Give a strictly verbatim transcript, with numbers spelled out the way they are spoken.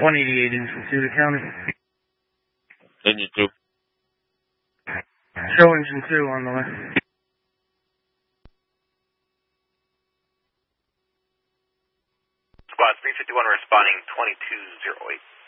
one eighty-eight engine two to county. Engine two. Show engine two on the way. Squad three fifty-one responding twenty-two oh eight.